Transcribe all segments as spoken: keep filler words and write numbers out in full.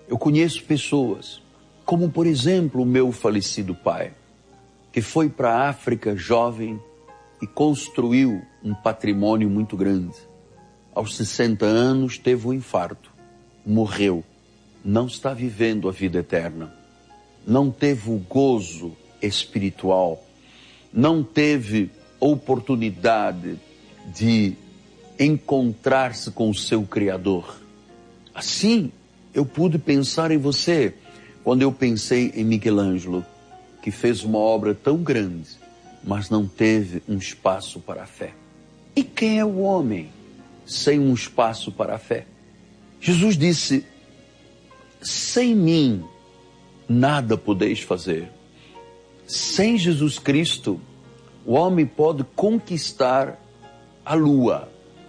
Eu conheço pessoas, como por exemplo o meu falecido pai, que foi para a África jovem e construiu um patrimônio muito grande. Aos sessenta anos teve um infarto, morreu, não está vivendo a vida eterna, não teve o gozo espiritual, não teve oportunidade de encontrar-se com o seu Criador. Assim, eu pude pensar em você quando eu pensei em Michelangelo, que fez uma obra tão grande, mas não teve um espaço para a fé. E quem é o homem sem um espaço para a fé? Jesus disse: sem mim nada podeis fazer. Sem Jesus Cristo, o homem pode conquistar a lua.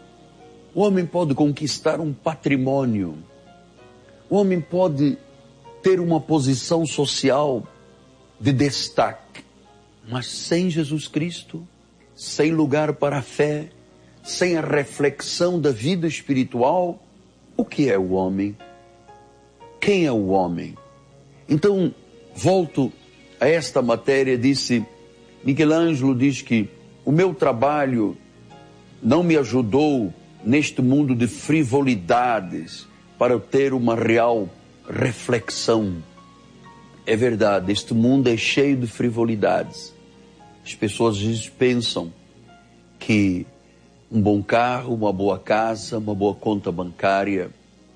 O homem pode conquistar um patrimônio. O homem pode ter uma posição social de destaque. Mas sem Jesus Cristo, sem lugar para a fé, sem a reflexão da vida espiritual, o que é o homem? Quem é o homem? Então, volto a esta matéria, disse, Michelangelo diz que o meu trabalho não me ajudou neste mundo de frivolidades para eu ter uma real reflexão. É verdade, este mundo é cheio de frivolidades. As pessoas às vezes pensam que um bom carro, uma boa casa, uma boa conta bancária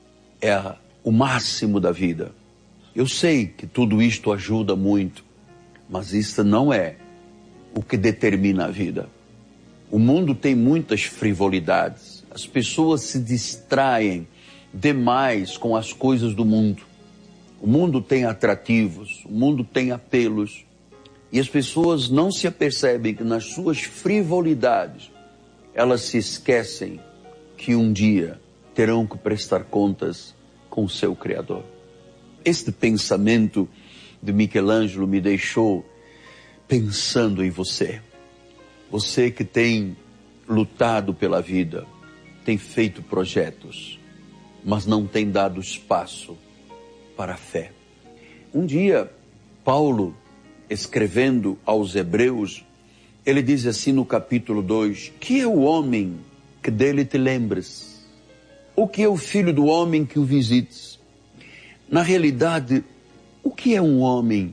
é o máximo da vida. Eu sei que tudo isto ajuda muito, mas isso não é o que determina a vida. O mundo tem muitas frivolidades. As pessoas se distraem demais com as coisas do mundo. O mundo tem atrativos, o mundo tem apelos. E as pessoas não se apercebem que nas suas frivolidades, elas se esquecem que um dia terão que prestar contas com o seu Criador. Este pensamento de Michelangelo me deixou pensando em você. Você que tem lutado pela vida, tem feito projetos, mas não tem dado espaço para a fé. Um dia, Paulo, escrevendo aos Hebreus, ele diz assim no capítulo dois, que é o homem que dele te lembres? O que é o filho do homem que o visites? Na realidade, o que é um homem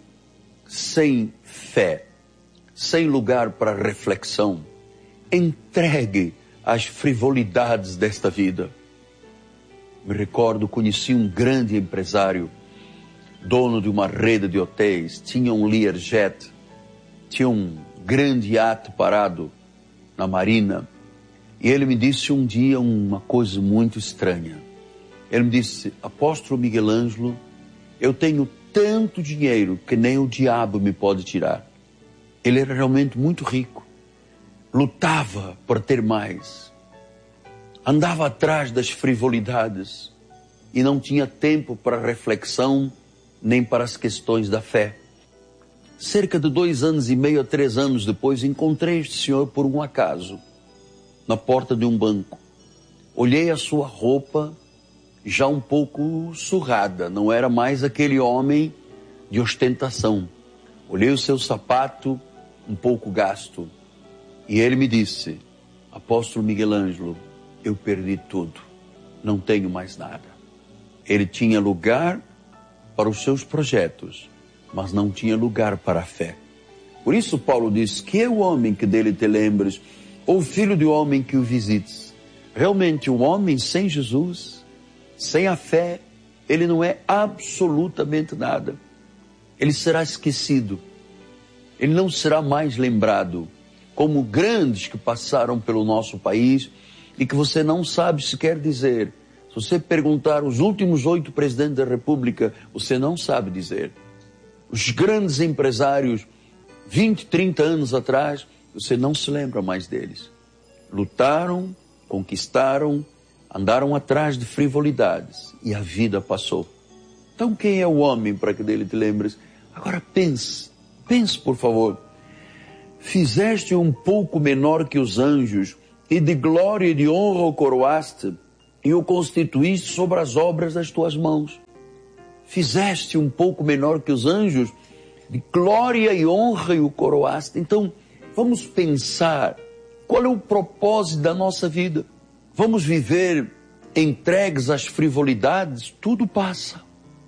sem fé, sem lugar para reflexão, entregue às frivolidades desta vida? Me recordo, conheci um grande empresário, dono de uma rede de hotéis, tinha um Learjet, tinha um grande iate parado na marina, e ele me disse um dia uma coisa muito estranha. Ele me disse, apóstolo Michelangelo, eu tenho tanto dinheiro que nem o diabo me pode tirar. Ele era realmente muito rico, lutava por ter mais, andava atrás das frivolidades e não tinha tempo para reflexão nem para as questões da fé. Cerca de dois anos e meio a três anos depois, encontrei este senhor por um acaso, na porta de um banco. Olhei a sua roupa, já um pouco surrada, não era mais aquele homem de ostentação. Olhei o seu sapato, um pouco gasto, e ele me disse, apóstolo Michelangelo, eu perdi tudo, não tenho mais nada. Ele tinha lugar para os seus projetos, mas não tinha lugar para a fé. Por isso Paulo diz, que é o homem que dele te lembres, ou o filho do homem que o visites? Realmente o homem sem Jesus, sem a fé, ele não é absolutamente nada. Ele será esquecido, ele não será mais lembrado, como grandes que passaram pelo nosso país e que você não sabe sequer dizer. Se você perguntar os últimos oito presidentes da República, você não sabe dizer. Os grandes empresários, vinte, trinta anos atrás, você não se lembra mais deles. Lutaram, conquistaram, andaram atrás de frivolidades e a vida passou. Então quem é o homem para que dele te lembres? Agora pense, pense por favor. Fizeste um pouco menor que os anjos e de glória e de honra o coroaste e o constituíste sobre as obras das tuas mãos. fizeste um pouco menor que os anjos, de glória e honra e o coroaste. Então, vamos pensar qual é o propósito da nossa vida. Vamos viver entregues às frivolidades? Tudo passa.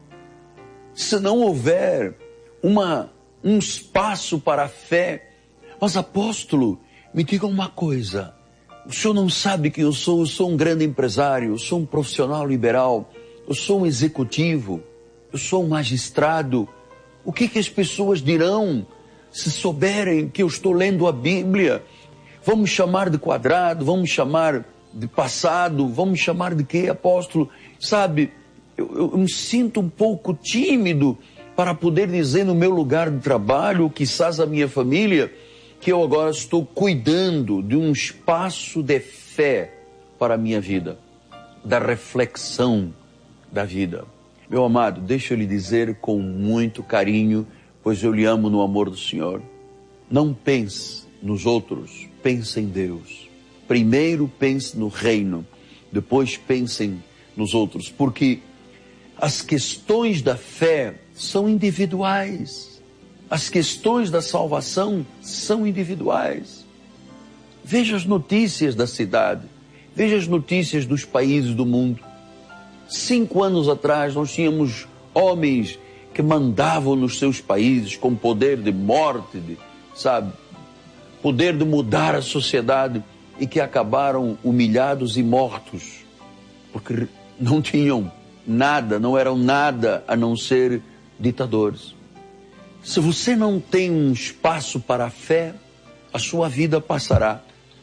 Se não houver uma, um espaço para a fé, mas apóstolo, me diga uma coisa, o senhor não sabe quem eu sou? Eu sou um grande empresário, eu sou um profissional liberal, eu sou um executivo, eu sou um magistrado. O que que as pessoas dirão se souberem que eu estou lendo a Bíblia? Vamos chamar de quadrado, vamos chamar de passado, vamos chamar de quê, apóstolo? Sabe, eu, eu, eu me sinto um pouco tímido para poder dizer no meu lugar de trabalho, quizás a minha família, que eu agora estou cuidando de um espaço de fé para a minha vida, da reflexão da vida. Meu amado, deixa eu lhe dizer com muito carinho, pois eu lhe amo no amor do Senhor. Não pense nos outros, pense em Deus. Primeiro pense no reino, depois pensem nos outros, porque as questões da fé são individuais. As questões da salvação são individuais. Veja as notícias da cidade, veja as notícias dos países do mundo. Cinco anos atrás nós tínhamos homens que mandavam nos seus países com poder de morte, de, sabe, poder de mudar a sociedade e que acabaram humilhados e mortos, porque não tinham nada, não eram nada a não ser ditadores. Se você não tem um espaço para a fé, a sua vida passará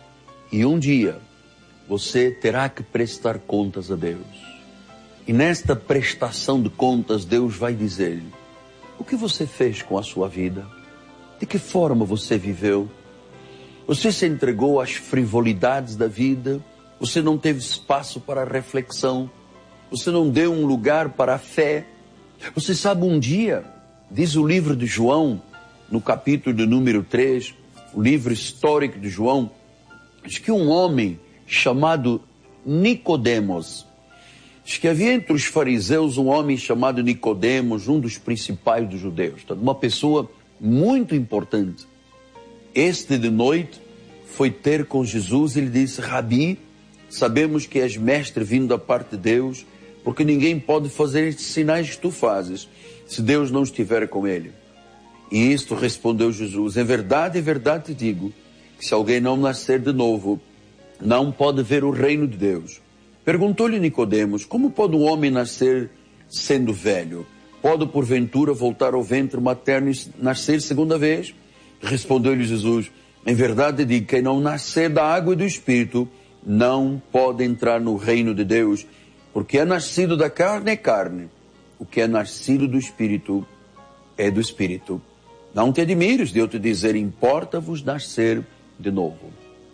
e um dia você terá que prestar contas a Deus. E nesta prestação de contas, Deus vai dizer: o que você fez com a sua vida? De que forma você viveu? Você se entregou às frivolidades da vida? Você não teve espaço para a reflexão? Você não deu um lugar para a fé? Você sabe, um dia, diz o livro de João, no capítulo de número três, o livro histórico de João, diz que um homem chamado Nicodemos, diz que havia entre os fariseus um homem chamado Nicodemos, um dos principais dos judeus, uma pessoa muito importante. Este de noite foi ter com Jesus e lhe disse: Rabi, sabemos que és mestre vindo da parte de Deus, porque ninguém pode fazer estes sinais que tu fazes, se Deus não estiver com ele. E isto respondeu Jesus: em verdade, em verdade te digo, que se alguém não nascer de novo, não pode ver o reino de Deus. Perguntou-lhe Nicodemos: como pode um homem nascer sendo velho? Pode porventura voltar ao ventre materno e nascer segunda vez? Respondeu-lhe Jesus: em verdade digo, quem não nascer da água e do Espírito não pode entrar no reino de Deus, porque é nascido da carne é carne, o que é nascido do Espírito é do Espírito. Não te admires de eu te dizer, importa-vos nascer de novo.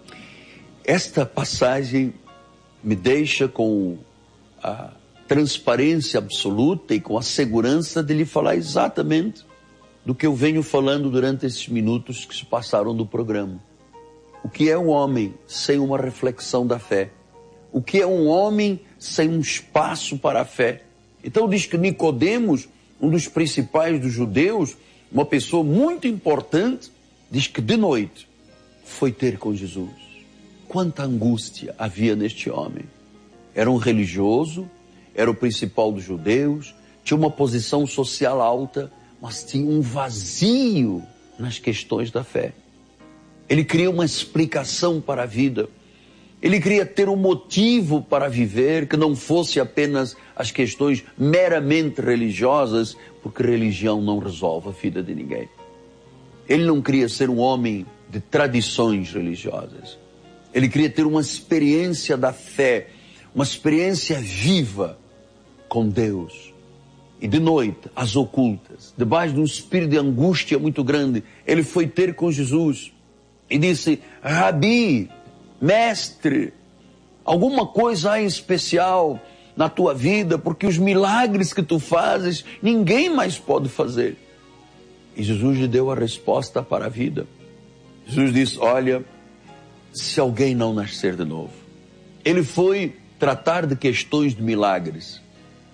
Esta passagem me deixa com a transparência absoluta e com a segurança de lhe falar exatamente do que eu venho falando durante esses minutos que se passaram do programa. O que é um homem sem uma reflexão da fé? O que é um homem sem um espaço para a fé? Então diz que Nicodemos, um dos principais dos judeus, uma pessoa muito importante, diz que de noite foi ter com Jesus. Quanta angústia havia neste homem. Era um religioso, era o principal dos judeus, tinha uma posição social alta, mas tinha um vazio nas questões da fé. Ele queria uma explicação para a vida. Ele queria ter um motivo para viver, que não fosse apenas as questões meramente religiosas, porque religião não resolve a vida de ninguém. Ele não queria ser um homem de tradições religiosas. Ele queria ter uma experiência da fé, uma experiência viva com Deus. E de noite, às ocultas, debaixo de um espírito de angústia muito grande, ele foi ter com Jesus e disse: Rabi, mestre, alguma coisa há em especial na tua vida, porque os milagres que tu fazes, ninguém mais pode fazer. E Jesus lhe deu a resposta para a vida. Jesus disse: olha, se alguém não nascer de novo. Ele foi tratar de questões de milagres.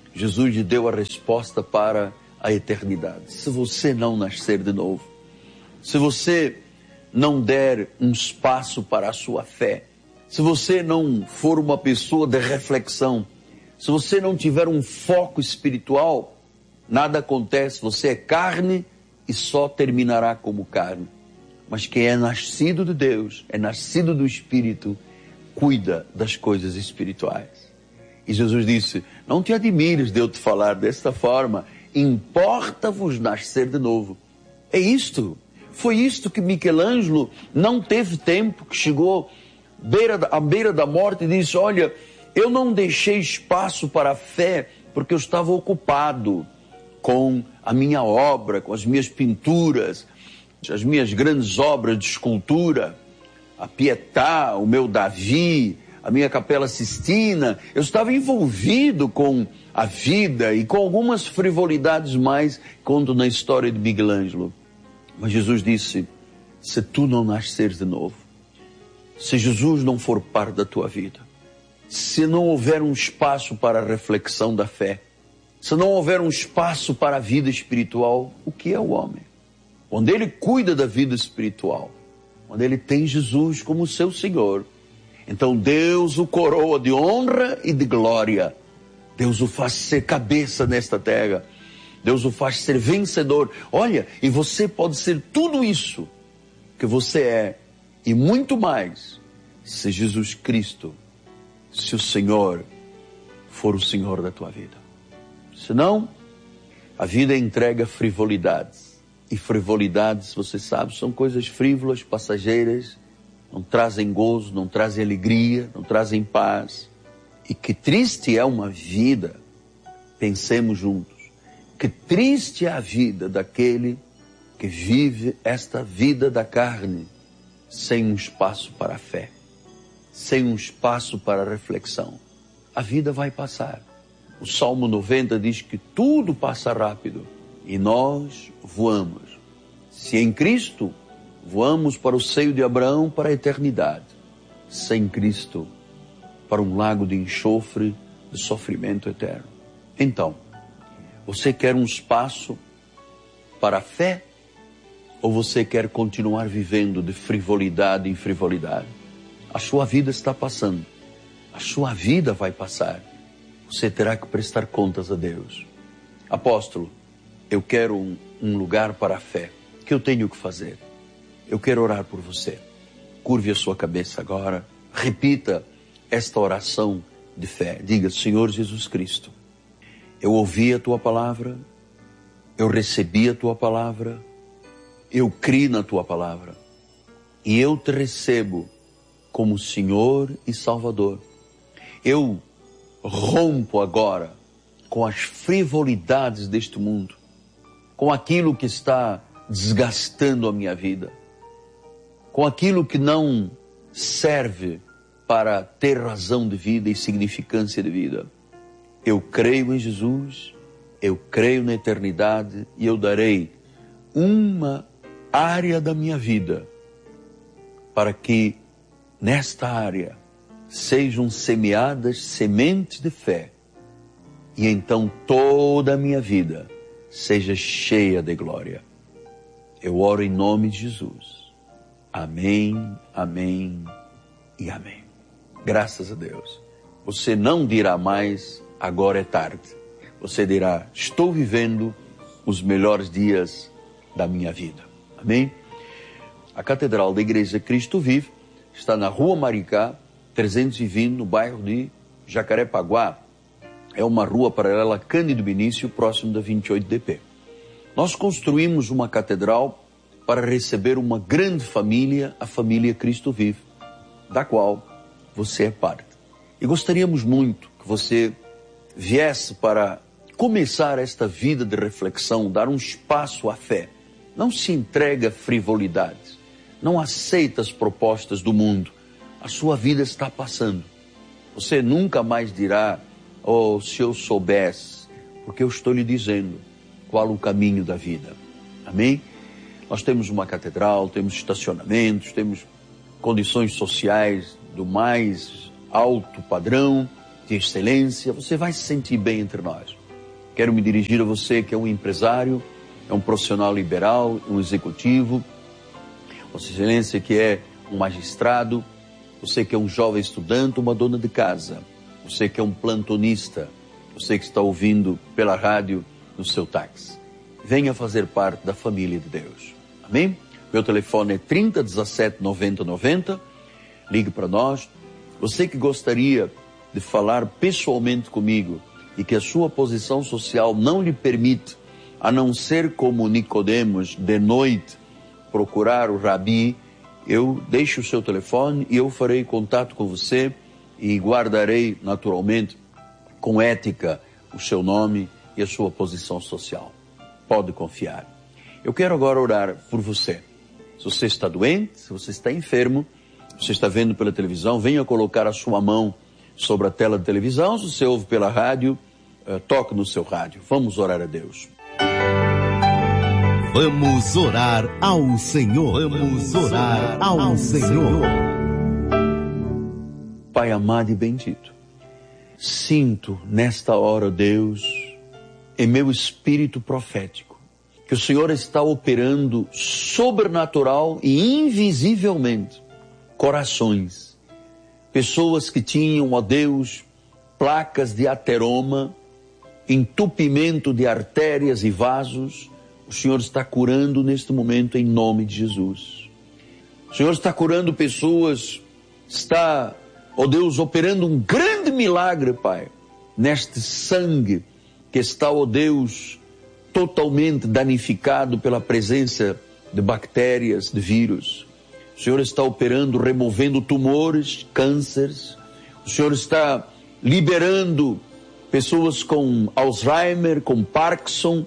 Jesus lhe deu a resposta para a eternidade. Se você não nascer de novo, se você não der um espaço para a sua fé, se você não for uma pessoa de reflexão, se você não tiver um foco espiritual, nada acontece. Você é carne e só terminará como carne. Mas quem é nascido de Deus, é nascido do Espírito, cuida das coisas espirituais. E Jesus disse, não te admires de eu te falar desta forma, importa-vos nascer de novo. É isto, foi isto que Michelangelo não teve tempo, que chegou beira, à beira da morte e disse, olha, eu não deixei espaço para a fé, porque eu estava ocupado com a minha obra, com as minhas pinturas, as minhas grandes obras de escultura, a Pietà, o meu Davi, a minha Capela Sistina. Eu estava envolvido com a vida e com algumas frivolidades mais, conto na história de Michelangelo. Mas Jesus disse, se tu não nasceres de novo, se Jesus não for parte da tua vida, se não houver um espaço para a reflexão da fé, se não houver um espaço para a vida espiritual, o que é o homem? Onde ele cuida da vida espiritual, onde ele tem Jesus como seu Senhor, então Deus o coroa de honra e de glória. Deus o faz ser cabeça nesta terra. Deus o faz ser vencedor. Olha, e você pode ser tudo isso que você é e muito mais, se Jesus Cristo, se o Senhor for o Senhor da tua vida. Senão, a vida entrega frivolidades. E frivolidades, você sabe, são coisas frívolas, passageiras, não trazem gozo, não trazem alegria, não trazem paz. E que triste é uma vida, pensemos juntos, que triste é a vida daquele que vive esta vida da carne, sem um espaço para a fé, sem um espaço para a reflexão. A vida vai passar. O Salmo noventa diz que tudo passa rápido e nós voamos. Se em Cristo, voamos para o seio de Abraão para a eternidade. Sem Cristo, para um lago de enxofre, de sofrimento eterno. Então, você quer um espaço para a fé? Ou você quer continuar vivendo de frivolidade em frivolidade? A sua vida está passando. A sua vida vai passar. Você terá que prestar contas a Deus. Apóstolo, eu quero um, um lugar para a fé. O que eu tenho que fazer? Eu quero orar por você. Curve a sua cabeça agora. Repita esta oração de fé. Diga, Senhor Jesus Cristo, eu ouvi a Tua palavra, eu recebi a Tua palavra, eu criei na Tua palavra e eu te recebo como Senhor e Salvador. Eu rompo agora com as frivolidades deste mundo, com aquilo que está desgastando a minha vida, com aquilo que não serve para ter razão de vida e significância de vida. Eu creio em Jesus, eu creio na eternidade e eu darei uma área da minha vida para que nesta área sejam semeadas sementes de fé e então toda a minha vida seja cheia de glória. Eu oro em nome de Jesus. Amém, amém e amém. Graças a Deus. Você não dirá mais, agora é tarde. Você dirá, estou vivendo os melhores dias da minha vida. Amém? A Catedral da Igreja Cristo Vive está na Rua Maricá, trezentos e vinte, no bairro de Jacarepaguá. É uma rua paralela a Cândido Benício, próximo da vinte e oito D P. Nós construímos uma catedral para receber uma grande família, a família Cristo Vive, da qual você é parte. E gostaríamos muito que você viesse para começar esta vida de reflexão, dar um espaço à fé. Não se entrega a frivolidades, não aceita as propostas do mundo. A sua vida está passando. Você nunca mais dirá, oh, se eu soubesse, porque eu estou lhe dizendo qual o caminho da vida. Amém? Nós temos uma catedral, temos estacionamentos, temos condições sociais do mais alto padrão, de excelência. Você vai se sentir bem entre nós. Quero me dirigir a você que é um empresário, é um profissional liberal, um executivo, Vossa Excelência que é um magistrado, você que é um jovem estudante, uma dona de casa, você que é um plantonista, você que está ouvindo pela rádio no seu táxi. Venha fazer parte da família de Deus. Amém? Meu telefone é trinta, dezessete, noventa, noventa. Ligue para nós. Você que gostaria de falar pessoalmente comigo e que a sua posição social não lhe permite, a não ser como Nicodemos, de noite, procurar o rabi, eu deixo o seu telefone e eu farei contato com você e guardarei naturalmente, com ética, o seu nome e a sua posição social. Pode confiar. Eu quero agora orar por você. Se você está doente, se você está enfermo, se você está vendo pela televisão, venha colocar a sua mão sobre a tela da televisão. Se você ouve pela rádio, uh, toque no seu rádio. Vamos orar a Deus. Vamos orar ao Senhor. Vamos orar ao Senhor. Pai amado e bendito, sinto nesta hora, Deus, em meu espírito profético, que o Senhor está operando sobrenatural e invisivelmente corações, pessoas que tinham, ó Deus, placas de ateroma, entupimento de artérias e vasos. O Senhor está curando neste momento em nome de Jesus. O Senhor está curando pessoas, está, ó Deus, operando um grande milagre, Pai, neste sangue que está, ó Deus, totalmente danificado pela presença de bactérias, de vírus. O Senhor está operando, removendo tumores, cânceres. O Senhor está liberando pessoas com Alzheimer, com Parkinson.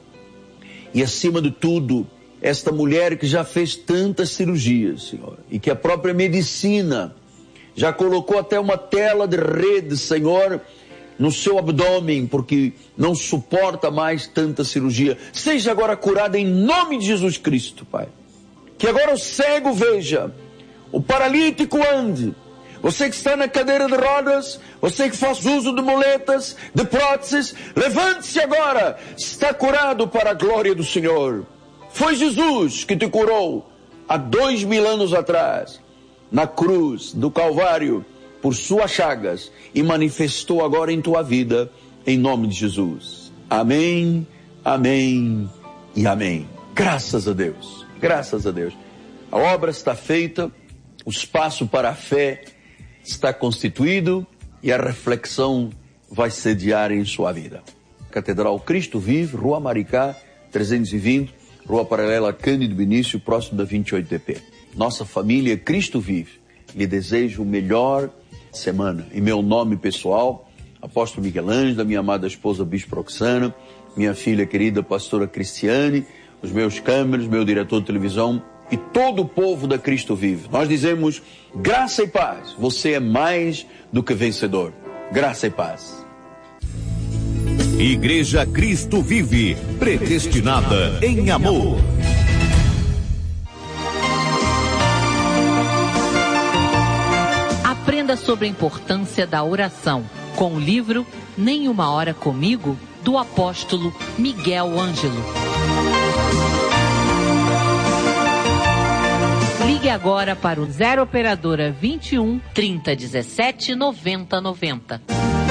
E acima de tudo, esta mulher que já fez tantas cirurgias, Senhor, e que a própria medicina já colocou até uma tela de rede, Senhor, no seu abdômen, porque não suporta mais tanta cirurgia. Seja agora curada em nome de Jesus Cristo, Pai. Que agora o cego veja, o paralítico ande. Você que está na cadeira de rodas, você que faz uso de muletas, de próteses, levante-se agora, está curado para a glória do Senhor. Foi Jesus que te curou há dois mil anos atrás, na cruz do Calvário, por suas chagas, e manifestou agora em tua vida, em nome de Jesus. Amém, amém e amém. Graças a Deus, graças a Deus. A obra está feita, o espaço para a fé está constituído e a reflexão vai ser diária em sua vida. Catedral Cristo Vive, Rua Maricá, trezentos e vinte, Rua Paralela Cândido Benício, próximo da vinte e oito D P. Nossa família Cristo Vive lhe desejo o melhor semana. Em meu nome pessoal, Apóstolo Miguel Ângelo, da minha amada esposa Bispo Roxana, minha filha querida Pastora Cristiane, os meus câmeras, meu diretor de televisão, e todo o povo da Cristo Vive. Nós dizemos, graça e paz. Você é mais do que vencedor. Graça e paz. Igreja Cristo Vive, predestinada em amor. Aprenda sobre a importância da oração com o livro Nem Uma Hora Comigo, do apóstolo Miguel Ângelo. Ligue agora para o zero operadora vinte e um, trinta, dezessete, noventa, noventa.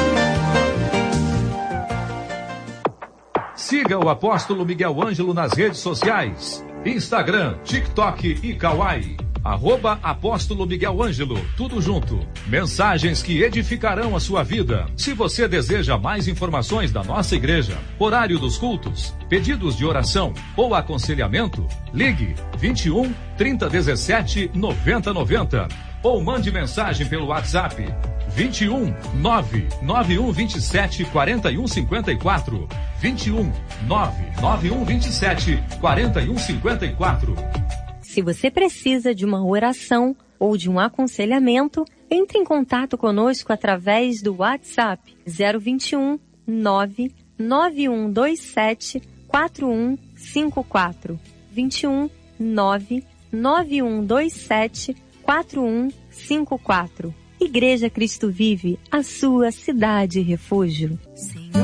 Siga o apóstolo Miguel Ângelo nas redes sociais. Instagram, TikTok e Kawaii. Arroba Apóstolo Miguel Ângelo, tudo junto. Mensagens que edificarão a sua vida. Se você deseja mais informações da nossa igreja, horário dos cultos, pedidos de oração ou aconselhamento, ligue vinte e um, trinta, dezessete, noventa, noventa ou mande mensagem pelo WhatsApp vinte e um, nove nove um vinte e sete, quarenta e um cinquenta e quatro. vinte e um, nove nove um vinte e sete, quarenta e um cinquenta e quatro. Se você precisa de uma oração ou de um aconselhamento, entre em contato conosco através do WhatsApp zero vinte e um, nove nove um dois sete, quatro um cinco quatro. vinte e um, nove nove um dois sete, quatro um cinco quatro. Igreja Cristo Vive, a sua cidade refúgio. Sim.